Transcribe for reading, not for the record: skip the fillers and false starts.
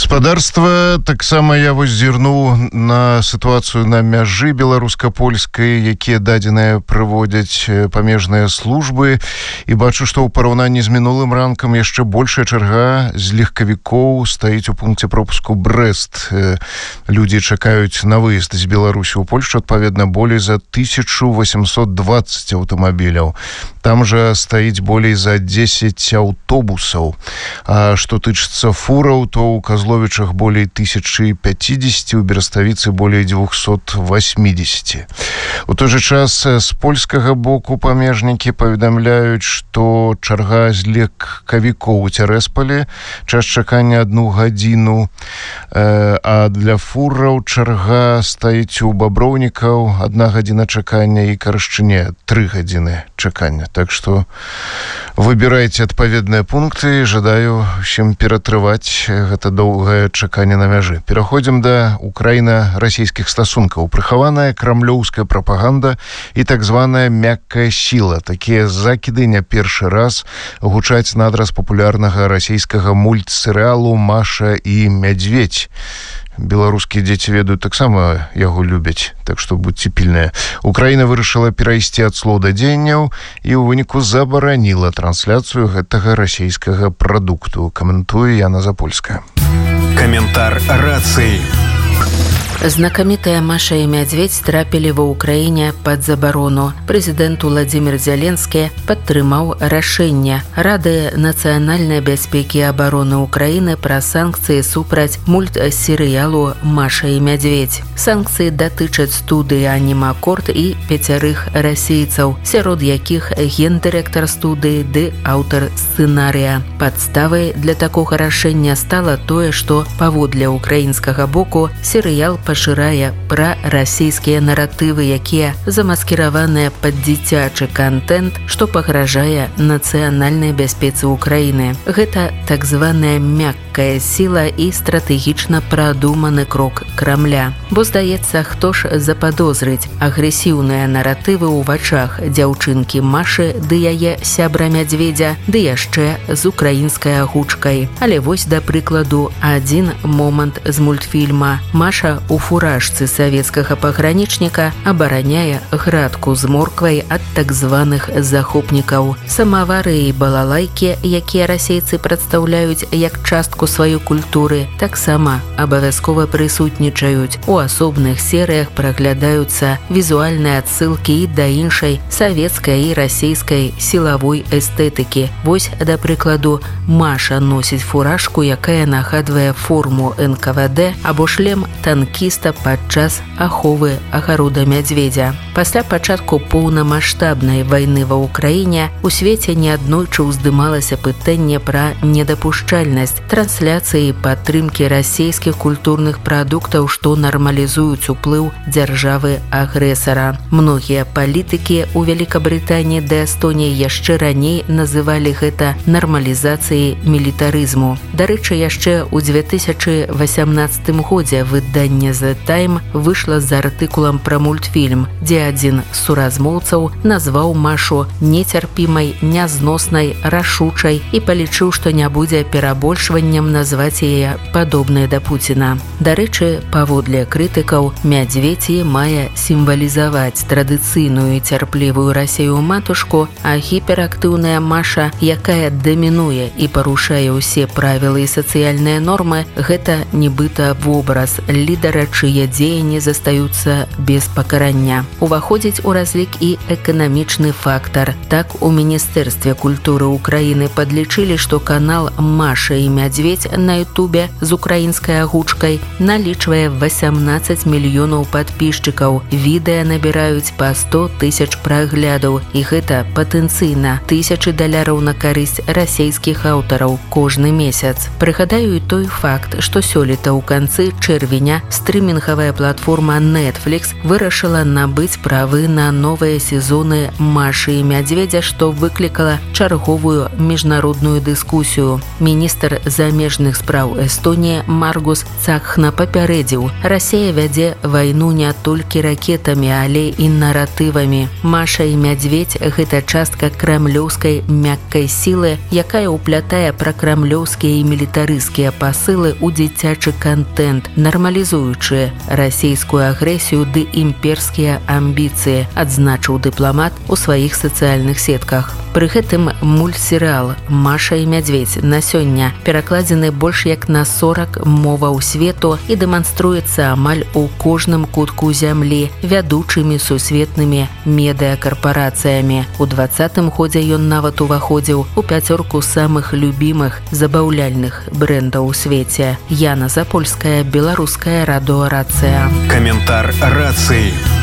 Спадарства таксама я вось зірнуў на сітуацыю на мяжы беларуска-польскай, якія дадзеныя прыводзяць памежныя службы, і бачу, што ў параўнанні з мінулым ранкам яшчэ большая чарга з легкавікоў стаіць у пункце пропуску Брэст. Людзі чакаюць на выезд з Беларусі ў Польшчу, адпаведна, болей за 1820 аўтамабіляў. Там жа стаіць болей за 10 аўтобусаў. А што тычыцца фураў, то ў Казловічах болей 1050, у Бераставіцы болей 280. У той жа час з польскага боку памежнікі паведамляюць, што чарга з легкавікоў у Цярэспалі, час чакання 1 гадзіну, а для фураў чарга стаіць у Баброўнікаў 1 гадзіна чакання і Карашчыне 3 гадзіны чакання. Так што выбірайце адпаведныя пункты. Жадаю ўсім ператрываць гэта доўгае чаканне на мяжы. Пераходзім да украіна-расійскіх стасункаў. Прыхаваная крамлёўская прапаганда і так званая мяккая сіла. Такія закіды не першы раз гучаць надраз папулярнага расійскага мультсерыялу «Маша і мядзведь». Беларускія дзеці ведаюць, таксама яго любяць, так што будьце пільныя. Украіна вырашыла перайсці ад слоў да дзеянняў і ў выніку забараніла трансляцыю гэтага расійскага прадукту. Каментуе Яна Запольская. Каментар рацыі. Знакамітая Маша і мядзведь трапілі ва ўкраіне пад забарону. Прэзідэнт Уладзімір Зяленскі падтрымаў рашэнне Рады нацыянальнай бяспекі і абароны Украіны пра санкцыі супраць мультсерыялу «Маша і мядзведь». Санкцыі датычаць студыі «Анімакорд» і 5 расейцаў, сярод якіх гендырэктар студыі ды аўтар сцэнарыя. Падставай для такога рашэння стала тое, што паводле украінскага боку серыял пашырае пра расійскія наратывы, якія замаскіраваныя пад дзіцячы кантэнт, што пагражае нацыянальнай бяспецы Украіны. Гэта так званая мяккая сіла і стратэгічна прадуманы крок Крамля. Бо, здаецца, хто ж западозрыць агрэсіўныя наратывы ў вачах дзяўчынкі Машы ды яе сябра мядзведзя, ды яшчэ з украінскай агучкай. Але вось, да прыкладу, адзін момант з мультфільма. Маша у фуражцы савецкага пагранічніка абараняе градку з морквай ад так званых захопнікаў. Самавары і балалайкі, якія расейцы прадстаўляюць як частку сваёй культуры, таксама абавязкова прысутнічаюць. У асобных серыях праглядаюцца візуальныя адсылкі і да іншай савецкай і расейскай сілавой эстэтыкі. Вось, да прыкладу, Маша носіць фуражку, якая нагадвае форму НКВД або шлем танкіста падчас аховы агарода мядзведзя. Пасля пачатку поўнамаштабнай вайны ва ўкраіне у свеце неаднойчы ўздымалася пытанне пра недапушчальнасць трансляцыі і падтрымкі расійскіх культурных прадуктаў, што нармалізуюць уплыў дзяржавы-агрэсара. Многія палітыкі ў Великабрытаніі ды Эстоніі яшчэ раней называлі гэта нармалізацыяй мілітарызму. Дарэчы, яшчэ ў 2018 годзе выданне The Time выйшла з артыкулам пра мультфільм, дзе адзін з суразмоўцаў назваў Машу нецярпімай, нязноснай, рашучай і палічыў, што не будзе перабольшваннем назваць яе падобнай да Пуціна. Дарэчы, паводле крытыкаў, мядзведь мае сімвалізаваць традыцыйную і цярплівую Расею-матушку, а гіперактыўная Маша, якая дамінуе і парушае ўсе правілы і сацыяльныя нормы, гэта нібыта вобраз лідара, чые дзеянні застаюцца без пакарання. Уваходзіць у разлік і эканамічны фактар. Так, у Міністэрстве культуры Украіны падлічылі, што канал «Маша і мядзведь» на Ютубе з украінскай агучкай налічвае 18 мільёнаў падпісчыкаў. Відэа набіраюць па 100 тысяч праглядаў, і гэта патэнцыйна $1000 на карысць расейскіх аўтараў кожны месяц. Прыгадаю і той факт, што сёлета ў канцы чэрвеня з Стрімінгавая платформа Netflix вырашыла набыць правы на новыя сезоны «Машы і мядзведзя», што выклікала чарговую міжнародную дыскусію. Міністр замежных спраў Эстоніі Маргус Цакхна папярэдзіў: Расія вядзе вайну не толькі ракетамі, але і наратывамі. «Маша і мядзведь» – гэта частка крамлёўскай мяккай сілы, якая ўплятае пракрамлёўскія і мілітарыскія пасылы ў дзіцячы контент, нармалізуючы расійскую агрэсію ды імперскія амбіцыі, адзначыў дыпламат у сваіх сацыяльных сетках. Пры гэтым мультсерыял «Маша і мядзведь» на сёння перакладзены больш як на 40 моваў свету і дэманструецца амаль у кожным кутку зямлі вядучымі сусветнымі медыакарпарацыямі. У 20-м годзе ён нават уваходзіў у 5 самых любімых забаўляльных брэндаў у свеце. Яна Запольская, Беларуская радыё «Рацыя». Каментар рацыі.